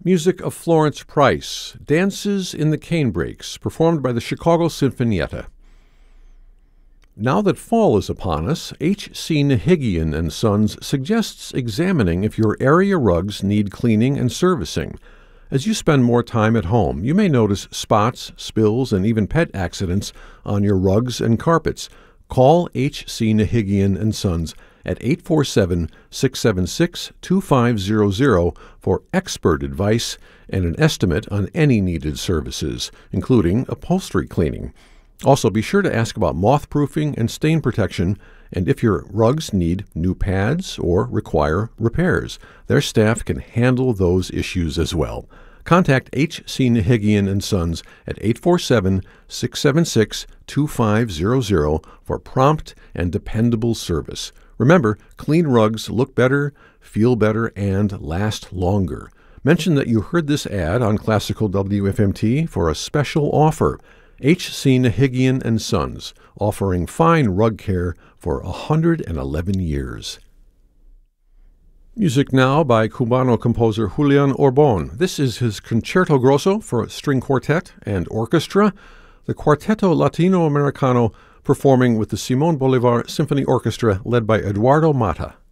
Music of Florence Price, Dances in the Canebrakes, performed by the Chicago Sinfonietta. Now that fall is upon us, H.C. Nahigian and Sons suggests examining if your area rugs need cleaning and servicing. As you spend more time at home, you may notice spots, spills, and even pet accidents on your rugs and carpets. Call H.C. Nahigian and Sons at 847-676-2500 for expert advice and an estimate on any needed services, including upholstery cleaning. Also, be sure to ask about moth-proofing and stain protection, and if your rugs need new pads or require repairs. Their staff can handle those issues as well. Contact H.C. Nahigian and Sons at 847-676-2500 for prompt and dependable service. Remember, clean rugs look better, feel better, and last longer. Mention that you heard this ad on Classical WFMT for a special offer. H.C. Nahigian and Sons, offering fine rug care for 111 years. Music now by Cubano composer Julian Orbon. This is his Concerto Grosso for string quartet and orchestra, the Quartetto Latino Americano performing with the Simón Bolívar Symphony Orchestra led by Eduardo Mata.